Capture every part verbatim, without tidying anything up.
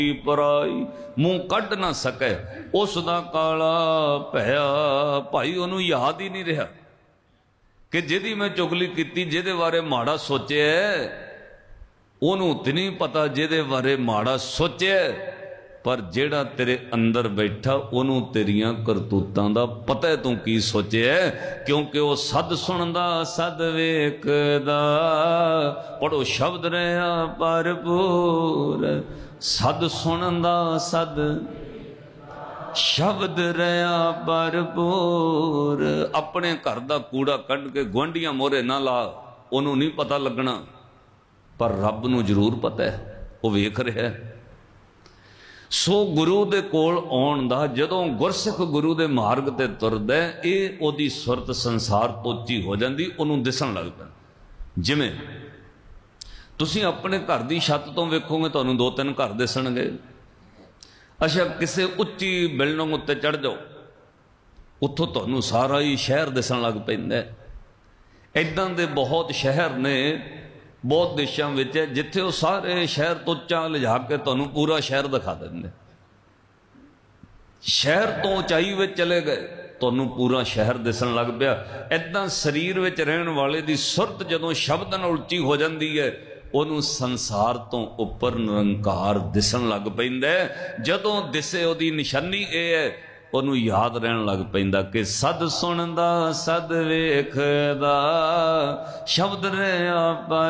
पराई मूँह कढ़ ना सके उसदा काला भैया। भाई उन्होंने याद ही नहीं रहा कि जिहदी मैं चुगली की, जिहदे बारे माड़ा सोचे, उन्होंने तो नहीं पता जिहदे बारे माड़ा सोचे, पर जेड़ा तेरे अंदर बैठा उन्होंने तेरियां करतूतां दा पता है तू की सोचे है, क्योंकि वह सद सुनदा सद वेखदा। पढ़ो शब्द रहा भरपूर, सद सुनदा सद शब्द रहा भरपूर। अपने घर का कूड़ा कढ़ के गुआंढियां मोहरे ना ला, उन्होंने नहीं पता लगना, पर रब नूं जरूर पता है, वह वेख रहा है। सो गुरु दे कोल आउण दा, जदों गुरसिख गुरु दे मार्ग ते तुरदा है, ये ओदी सुरत संसार तो उच्ची हो जाती, उन्होंने दिसन लग पैंदा। जिवें तुसीं अपने घर की छत तो वेखोगे तुहानूं दो तीन घर दिसणगे। अच्छा किसी उच्ची बिल्डिंग उत्ते चढ़ जाओ, उत्थों तुहानूं सारा ही शहर दिसन लग पैंदा है। इदां दे बहुत शहर ने बहुत देशों में, जिथे वो सारे शहर तो उच्चा लिजा के तुहानूं पूरा शहर दिखा देंगे। शहर तो ऊंचाई में चले गए, तुहानूं पूरा शहर दिसन लग पिया। इदां शरीर में रहन वाले की सुरत जदों शब्द नाल उच्ची हो जाती है, उन्होंने संसार तो उपर निरंकार दिसन लग पैंदा है। जदों दिसे उहदी निशानी ये है, उन्होंने याद रहन लग पैंदा कि सद सुनदा सद वेखदा, शब्द रहा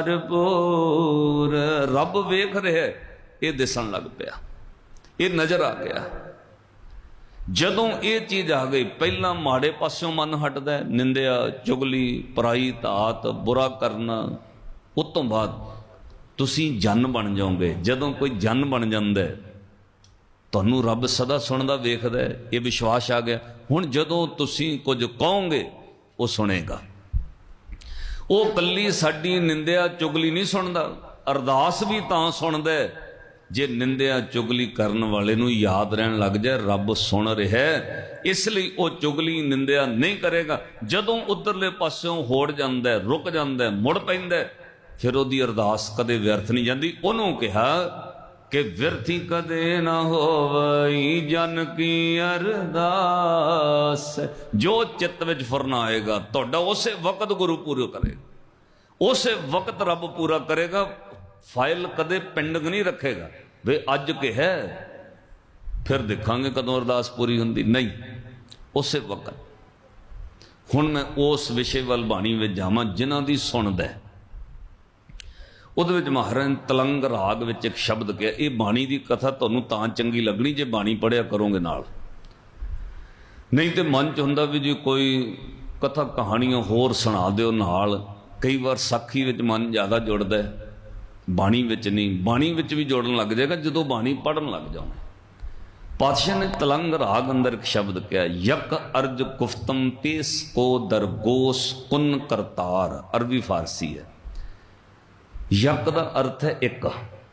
भरपूर। रब वेख रहा, ये दिसन लग पिया, ये नजर आ गया। जदों ये चीज़ आ गई, पहला माड़े पासों मन हटदा है, निंदिया चुगली पराई धात बुरा करना, उस तो बाद तुसीं जन बन जाओगे। जदों कोई जन बन जाता है, तुहानूं रब सदा सुनदा वेखदा है, ये विश्वास आ गया। हुण जदों तुसीं कुछ कहोगे वो सुनेगा। वो कल्ली साडी निंदिया चुगली नहीं सुनदा, अरदास भी तां सुनदा है जे निंदिया चुगली करन वाले नूं याद रहन लग जाए रब सुन रहा है। इसलिए वो चुगली निंदिया नहीं करेगा। जदों उधरले पासों होड़ जांदा है, रुक जांदा है, मुड़ पैंदा है, फिर उहदी अरदास कदे व्यर्थ नहीं जाती। उन्होंने कहा कि व्यर्थी कदे ना होवई जन की अरदास। जो चित्त विच फुरना आएगा तुहाडा उसे वक्त गुरु पूरा करेगा, उसे वक्त रब पूरा करेगा। फाइल कदे पेंडिंग नहीं रखेगा वे अज के है फिर देखांगे कदों अरदास पूरी हुंदी, नहीं उसे वक्त। हुण मैं उस विषय वाल बाणी विच जावां जिन्हां दी सुणदा है। उहदे विच महाराज ने तलंग राग विच एक शब्द कहा। ये बाणी की कथा तुहानूं तां चंगी लगनी जे बाणी पढ़िया करोगे नाल, नहीं तो मन च हुंदा भी जी कोई कथा कहानियां होर सुणा दिओ नाल। कई बार साखी विच मन ज़्यादा जुड़दा है, बाणी विच नहीं। बाणी विच भी जुड़न लग जाएगा जदों बाणी पढ़न लग जाओगे। पातशाह ने तलंग राग अंदर एक शब्द कहा, यक अर्ज गुफ्तम पेस को दरगोस कुन करतार। अरबी फारसी है। यक का अर्थ है एक,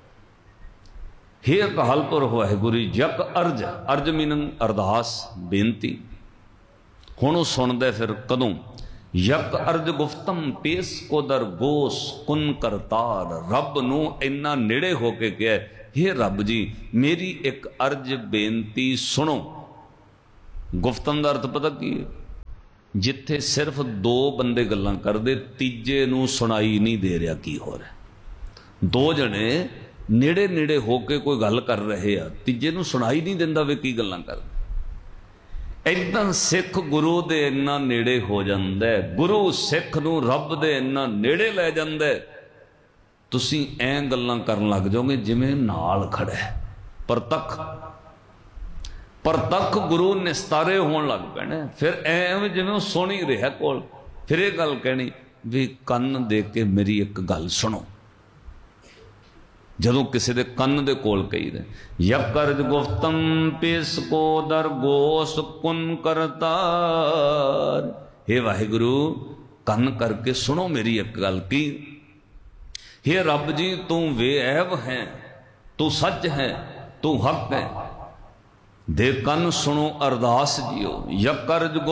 हे अकालपुर वाहिगुरू यक अर्ज। अर्ज मीनिंग अरदास बेनती। हुण वो सुनदा फिर कदों, यक अर्ज गुफ्तम पेस को दरगोस कुन करतार। रब नूं इन्ना नेड़े होके कहा, हे रब जी मेरी एक अर्ज बेनती सुनो। गुफ्तम का अर्थ पता की है? जिथे सिर्फ दो बंदे गल्लां करदे, तीजे नूं सुनाई नहीं दे रहा की हो रहा। दो जने नेड़े नेड़े होके कोई गल कर रहे आ, तीजे नूं सुनाई नहीं दिंदा वे की गल्लां करदे। इदां सिख गुरु दे इन्ना नेड़े हो जांदा है, गुरु सिख नूं रब दे इन्ना नेड़े लै जांदा है, तुसीं ऐ गल्लां करन लग जाओगे जिवें नाल खड़ा है। परतख परतख गुरु निस्तारे होण लग पैणे। फिर ऐवें जिवें वो सुण ही रिहा कोल, फिर ये गल कहनी भी कन्न दे के मेरी एक गल सुनो। जदों किसी दे कन्न दे कोल कही दे, यकर्ज गुफ्तम पेस को दरगोस कुन करतार। हे वाहिगुरु कन्न करके सुनो मेरी एक गल की। हे रब जी तू बेऐब है, तू सच है, तू हक है। दे कन सुनो अरदास जियो। यकर्ज